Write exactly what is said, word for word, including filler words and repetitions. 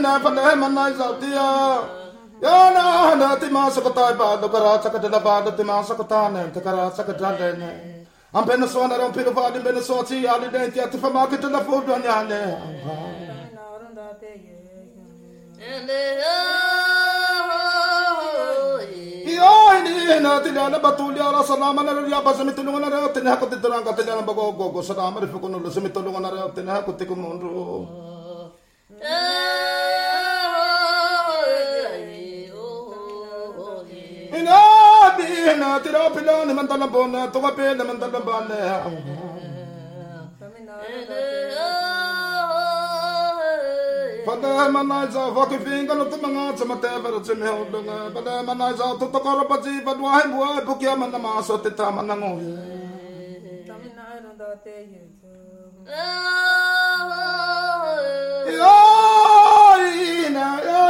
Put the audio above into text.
na pale manai zautia. Yana na timasa kotai ba do karacha kadela ba do timasa kotane te karacha kadale ne. Am pena so na ram pena ba di pena so ti ali denti at fa market na food anya ne. Yo ini na tilala batulia ra salama na ria ba samitulungan na ra tinha ko titurang ka tilala bago go salama ri ko no samitulungan na ra tinha ko tikum munro. Ina bi na tira pilon man talam bona to ka pel man talam bane. Pada manai za vaki finga no tu manga chama te ver chime hodunga pada manai za tu to kor paji badwa hai bua bukia man ma so te ta manango tamina ro da te ye